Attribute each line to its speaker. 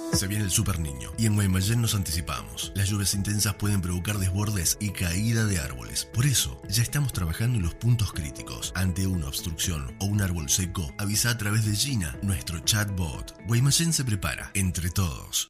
Speaker 1: Se viene el Super Niño y en Guaymallén nos anticipamos. Las lluvias intensas pueden provocar desbordes y caída de árboles. Por eso, ya estamos trabajando en los puntos críticos. Ante una obstrucción o un árbol seco, avisa a través de Gina, nuestro chatbot. Guaymallén se prepara. Entre todos,